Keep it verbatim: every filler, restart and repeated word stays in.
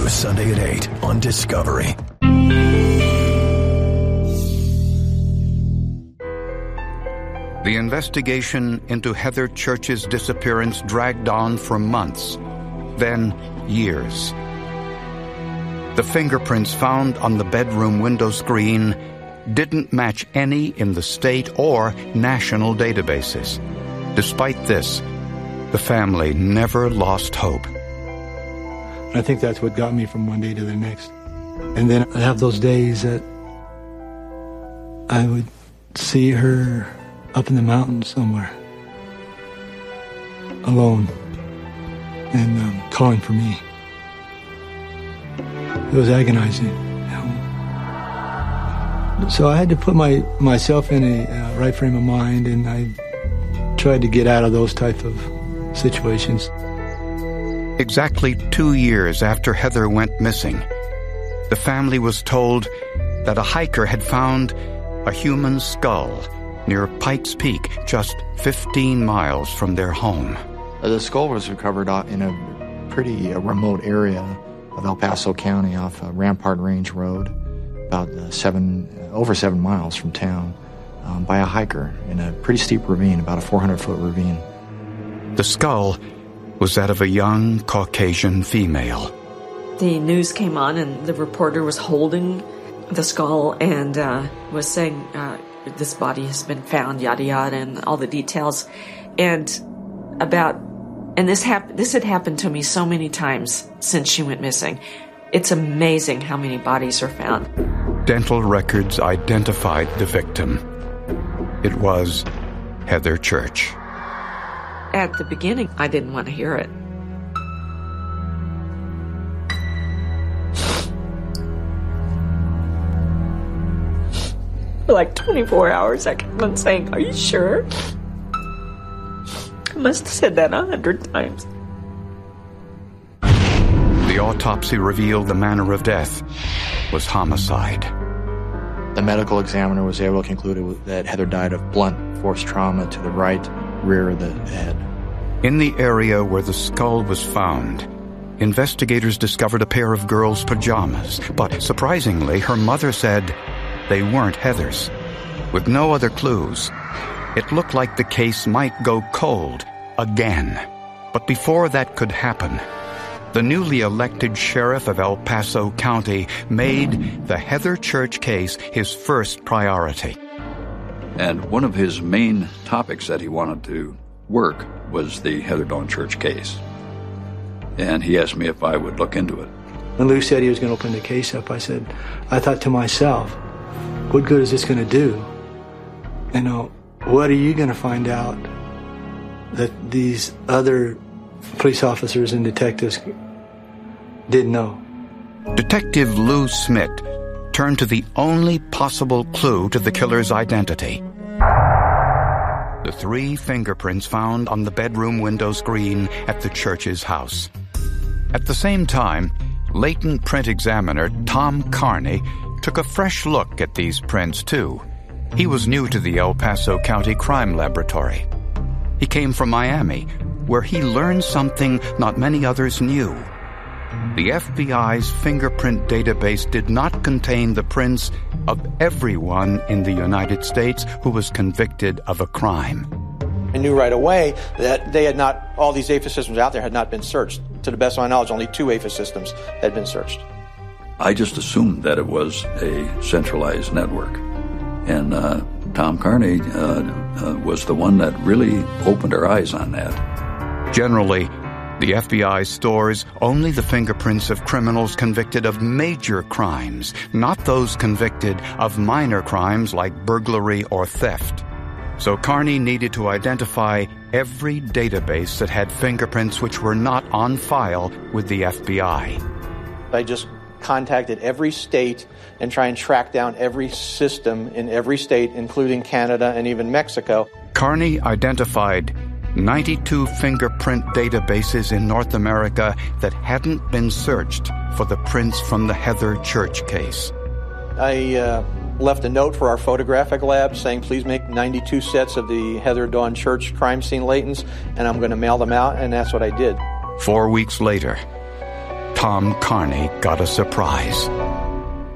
New Sunday at eight on Discovery. The investigation into Heather Church's disappearance dragged on for months, then years. The fingerprints found on the bedroom window screen didn't match any in the state or national databases. Despite this, the family never lost hope. I think that's what got me from one day to the next. And then I have those days that I would see her up in the mountains somewhere, alone, and um, calling for me. It was agonizing. You know? So I had to put my myself in a uh, right frame of mind, and I tried to get out of those type of situations. Exactly two years after Heather went missing, the family was told that a hiker had found a human skull near Pikes Peak, just fifteen miles from their home. The skull was recovered in a pretty uh, remote area of El Paso County off uh, Rampart Range Road, about uh, seven, uh, over seven miles from town, um, by a hiker in a pretty steep ravine, about a four hundred foot ravine. The skull was that of a young Caucasian female. The news came on and the reporter was holding the skull and uh, was saying, uh, this body has been found, yada yada, and all the details. And about, and this hap- this had happened to me so many times since she went missing. It's amazing how many bodies are found. Dental records identified the victim. It was Heather Church. At the beginning, I didn't want to hear it. For like twenty-four hours, I kept on saying, are you sure? I must have said that a hundred times. The autopsy revealed the manner of death was homicide. The medical examiner was able to conclude that Heather died of blunt force trauma to the right rear of the head. In the area where the skull was found, investigators discovered a pair of girls' pajamas, but surprisingly, her mother said they weren't Heather's. With no other clues, it looked like the case might go cold again. But before that could happen, the newly elected sheriff of El Paso County made the Heather Church case his first priority. And one of his main topics that he wanted to work was the Heather Dawn Church case. And he asked me if I would look into it. When Lou said he was going to open the case up, I said, I thought to myself, what good is this going to do? You know, what are you going to find out that these other police officers and detectives didn't know? Detective Lou Smith turned to the only possible clue to the killer's identity. The three fingerprints found on the bedroom window screen at the Church's house. At the same time, latent print examiner Tom Carney took a fresh look at these prints, too. He was new to the El Paso County Crime Laboratory. He came from Miami, where he learned something not many others knew. The F B I's fingerprint database did not contain the prints of everyone in the United States who was convicted of a crime. I knew right away that they had not, all these A F I S systems out there had not been searched. To the best of my knowledge, only two A F I S systems had been searched. I just assumed that it was a centralized network. And uh, Tom Carney uh, uh, was the one that really opened our eyes on that. Generally, the F B I stores only the fingerprints of criminals convicted of major crimes, not those convicted of minor crimes like burglary or theft. So Carney needed to identify every database that had fingerprints which were not on file with the F B I. I just contacted every state and try and track down every system in every state, including Canada and even Mexico. Carney identified ninety-two fingerprint databases in North America that hadn't been searched for the prints from the Heather Church case. I uh, left a note for our photographic lab saying, please make ninety-two sets of the Heather Dawn Church crime scene latents, and I'm going to mail them out, and that's what I did. Four weeks later, Tom Carney got a surprise.